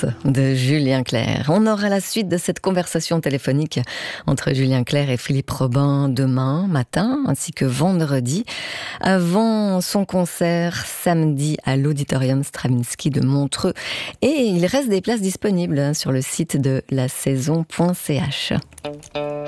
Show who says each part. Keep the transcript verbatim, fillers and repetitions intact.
Speaker 1: Danse de Julien Clerc. On aura la suite de cette conversation téléphonique entre Julien Clerc et Philippe Robin demain matin, ainsi que vendredi, avant son concert samedi à l'Auditorium Stravinsky de Montreux. Et il reste des places disponibles sur le site de la saison point c h.